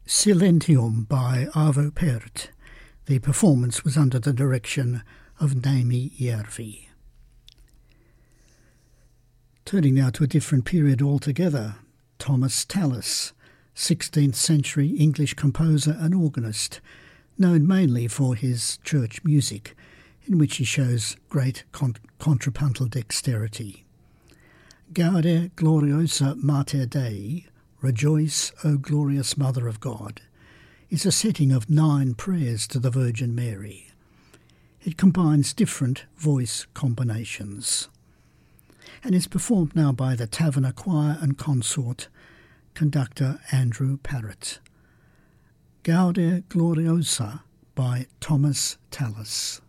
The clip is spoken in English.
Silentium by Arvo Pärt. The performance was under the direction of Naimi Järvi. Turning now to a different period altogether, Thomas Tallis, 16th century English composer and organist, known mainly for his church music, in which he shows great contrapuntal dexterity. Gaude gloriosa Mater Dei, Rejoice, O Glorious Mother of God, is a setting of 9 prayers to the Virgin Mary. It combines different voice combinations and is performed now by the Taverner Choir and Consort, conductor Andrew Parrott. Gaude Gloriosa by Thomas Tallis.